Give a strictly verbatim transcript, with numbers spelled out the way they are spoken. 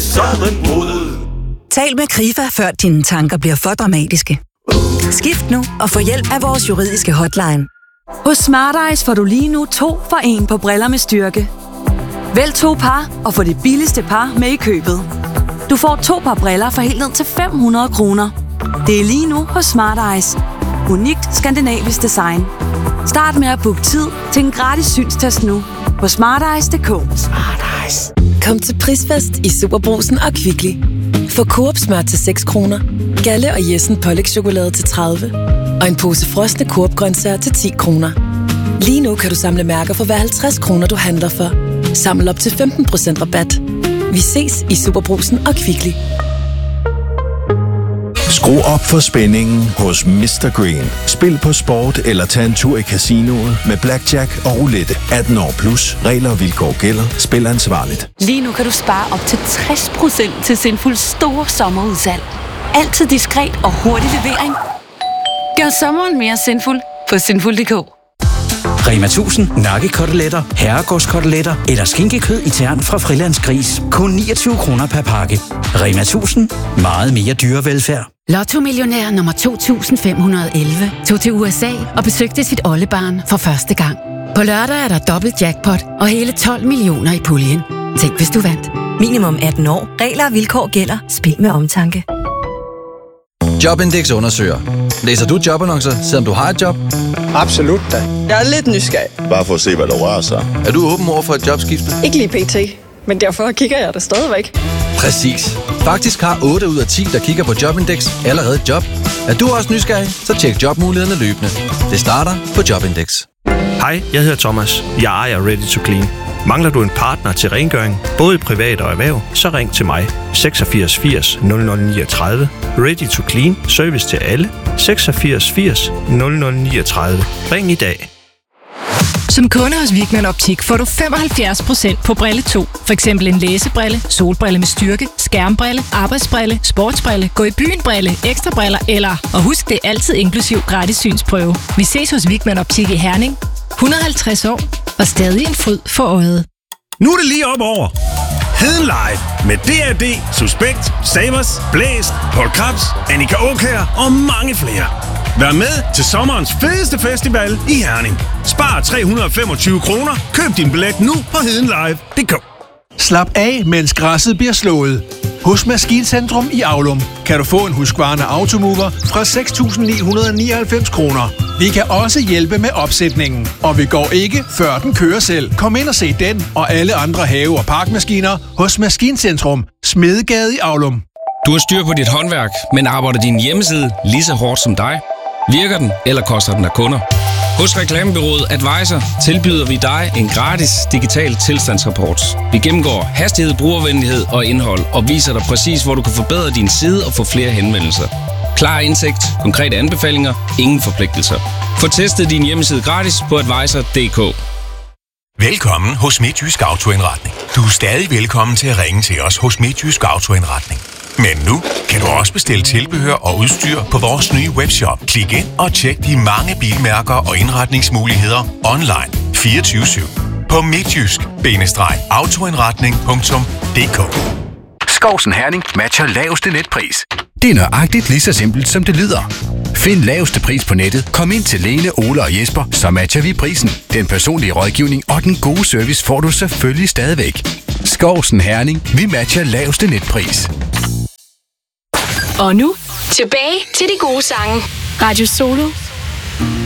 sammenbrud. Tal med Krifa, før dine tanker bliver for dramatiske. Skift nu og få hjælp af vores juridiske hotline. Hos Smart Eyes får du lige nu to for en på briller med styrke. Vælg to par og få det billigste par med i købet. Du får to par briller for helt ned til fem hundrede kroner. Det er lige nu hos Smart Eyes. Unikt skandinavisk design. Start med at booke tid til en gratis synstest nu på smarteyes punktum d k. Smart Eyes. Kom til Prisfest i Superbrugsen og Kvickly. Få Coop smør til seks kroner, Galle og Jessen pålægschokolade til tredive og en pose frosne Coop-grøntsager til ti kroner. Lige nu kan du samle mærker for hver halvtreds kroner, du handler for. Samle op til femten procent rabat. Vi ses i Superbrugsen og Kvickly. Skru op for spændingen hos mister Green. Spil på sport eller tag en tur i casinoet med blackjack og roulette. atten år plus. Regler og vilkår gælder. Spil ansvarligt. Lige nu kan du spare op til tres procent til Sinful store sommerudsalg. Altid diskret og hurtig levering. Gør sommeren mere sinful på sinful punktum d k. Rema tusind nakkekoteletter, herregårdskoteletter eller skinkekød i tern fra Frilandsgris. Kun niogtyve kroner per pakke. Rema tusind. Meget mere dyrevelfærd. Lotto-millionær nummer to tusind fem hundrede og elleve tog til U S A og besøgte sit oldebarn for første gang. På lørdag er der dobbelt jackpot og hele tolv millioner i puljen. Tænk, hvis du vandt. Minimum atten år. Regler og vilkår gælder. Spil med omtanke. Jobindex undersøger. Læser du jobannoncer, selvom du har et job? Absolut da. Jeg er lidt nysgerrig. Bare for at se, hvad der rører sig. Er du åben over for et jobskifte? Ikke lige pt, men derfor kigger jeg det stadigvæk. Præcis. Faktisk har otte ud af ti, der kigger på Jobindex, allerede et job. Er du også nysgerrig? Så tjek jobmulighederne løbende. Det starter på Jobindex. Hej, jeg hedder Thomas. Jeg ejer Ready to Clean. Mangler du en partner til rengøring, både i privat og erhverv, så ring til mig. seksogfirs firs nul nul niogtredive. Ready to Clean. Service til alle. seksogfirs firs nul nul niogtredive. Ring i dag. Som kunde hos Wigman Optik får du femoghalvfjerds procent på brille to. For eksempel en læsebrille, solbrille med styrke, skærmbrille, arbejdsbrille, sportsbrille, gå i byen-brille, ekstra briller eller... Og husk, det er altid inklusiv gratis synsprøve. Vi ses hos Wigman Optik i Herning. et hundrede og halvtreds år og stadig en fryd for øjet. Nu er det lige op over. Heden Live med D R D, Suspekt, Savers, Blæst, Paul Krabs, Annika Aukjær og mange flere. Vær med til sommerens fedeste festival i Herning. Spar tre hundrede og femogtyve kroner. Køb din billet nu på hedenlive punktum d k. Slap af, mens græsset bliver slået. Hos Maskincentrum i Aulum kan du få en Husqvarna Automover fra seks tusind ni hundrede og nioghalvfems kroner. Vi kan også hjælpe med opsætningen, og vi går ikke, før den kører selv. Kom ind og se den og alle andre have- og parkmaskiner hos Maskincentrum, Smedegade i Aulum. Du har styr på dit håndværk, men arbejder din hjemmeside lige så hårdt som dig? Virker den, eller koster den af kunder? Hos Reklamebureauet Advisor tilbyder vi dig en gratis digital tilstandsrapport. Vi gennemgår hastighed, brugervenlighed og indhold og viser dig præcis, hvor du kan forbedre din side og få flere henvendelser. Klar indsigt, konkrete anbefalinger, ingen forpligtelser. Få testet din hjemmeside gratis på advisor punktum d k. Velkommen hos Midtjysk Autoindretning. Du er stadig velkommen til at ringe til os hos Midtjysk Autoindretning. Men nu kan du også bestille tilbehør og udstyr på vores nye webshop. Klik ind og tjek de mange bilmærker og indretningsmuligheder online fireogtyve syv på midtjysk autoindretning punktum d k. Skovsen Herning matcher laveste netpris. Det er nøjagtigt lige så simpelt, som det lyder. Find laveste pris på nettet, kom ind til Lene, Ole og Jesper, så matcher vi prisen. Den personlige rådgivning og den gode service får du selvfølgelig stadigvæk. Skovsen Herning, vi matcher laveste netpris. Og nu, tilbage til de gode sange. Radio Solo.